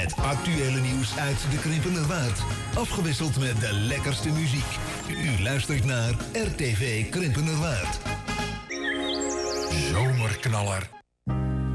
Het actuele nieuws uit de Krimpenerwaard. Afgewisseld met de lekkerste muziek. U luistert naar RTV Krimpenerwaard. Zomerknaller.